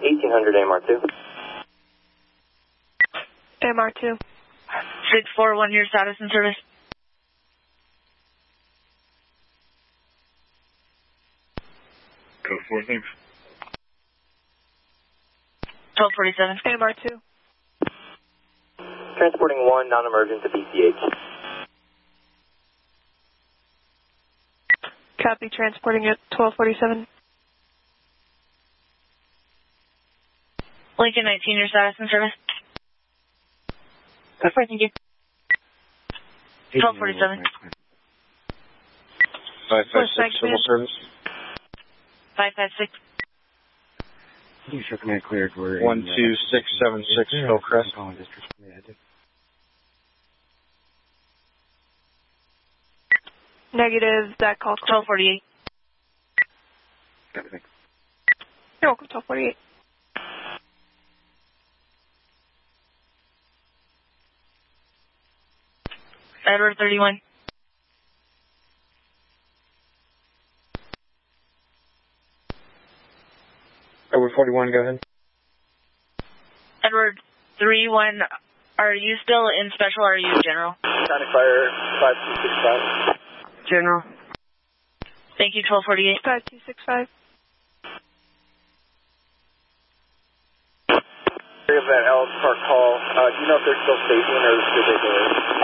1800 AMR2. AMR2. 641, your status and service. Code 4, thanks. 1247. AMR2. Transporting 1 non-emergent to BCH. Copy, transporting at 1247. Lincoln 19, your status and service. Go for it, thank you. 1247. 556, civil service. 556. You shook me cleared. We're 12676, Hillcrest. Negative, that call. 1248. You're welcome, 1248. Edward 31. Edward 41, go ahead. Edward 31, are you still in special or are you general? County Fire 5265. General. Thank you, 1248. 5265. We have that Ellis Park call. Do you know if they're still staging or did they go in?